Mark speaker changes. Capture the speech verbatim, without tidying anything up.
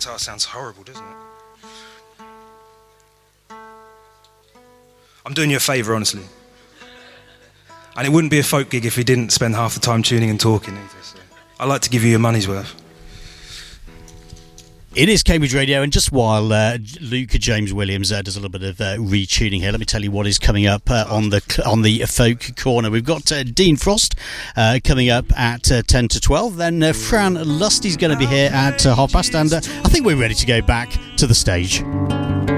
Speaker 1: guitar sounds horrible, doesn't it? I'm doing you a favour, honestly. And it wouldn't be a folk gig if we didn't spend half the time tuning and talking either. So I like to give you your money's worth.
Speaker 2: It is Cambridge Radio, and just while uh, Luke James Williams uh, does a little bit of uh, retuning here, let me tell you what is coming up uh, on the on the Folk Corner. We've got uh, Dean Frost uh, coming up at uh, ten to twelve. Then uh, Fran Lusty's going to be here at uh, half past, and uh, I think we're ready to go back to the stage.